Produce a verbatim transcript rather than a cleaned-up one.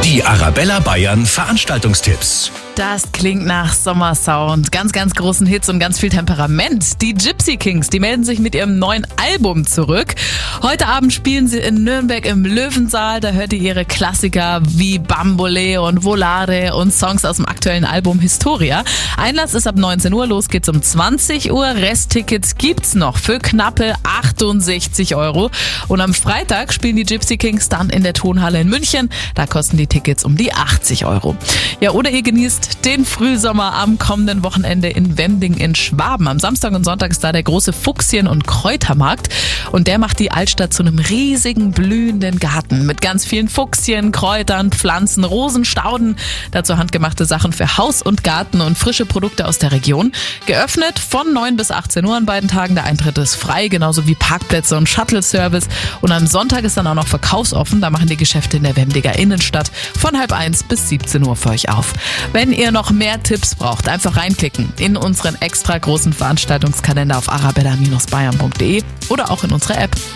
Die Arabella Bayern Veranstaltungstipps. Das klingt nach Sommersound, ganz, ganz großen Hits und ganz viel Temperament. Die Gypsy Kings, die melden sich mit ihrem neuen Album zurück. Heute Abend spielen sie in Nürnberg im Löwensaal. Da hört ihr ihre Klassiker wie Bambole und Volare und Songs aus dem aktuellen Album Historia. Einlass ist ab neunzehn Uhr, los geht's um zwanzig Uhr. Resttickets gibt's noch für knappe achtundsechzig Euro. Und am Freitag spielen die Gypsy Kings dann in der Tonhalle in München. Da kosten die Tickets um die achtzig Euro. Ja, oder ihr genießt den Frühsommer am kommenden Wochenende in Wending in Schwaben. Am Samstag und Sonntag ist da der große Fuchsien- und Kräutermarkt und der macht die Altstadt zu einem riesigen blühenden Garten mit ganz vielen Fuchsien, Kräutern, Pflanzen, Rosen, Stauden, dazu handgemachte Sachen für Haus und Garten und frische Produkte aus der Region. Geöffnet von neun bis achtzehn Uhr an beiden Tagen. Der Eintritt ist frei, genauso wie Parkplätze und Shuttle-Service. Und am Sonntag ist dann auch noch verkaufsoffen. Da machen die Geschäfte in der Wendiger Innenstadt von halb eins bis siebzehn Uhr für euch auf. Wenn ihr noch mehr Tipps braucht, einfach reinklicken in unseren extra großen Veranstaltungskalender auf arabella Bindestrich bayern punkt de oder auch in unsere App.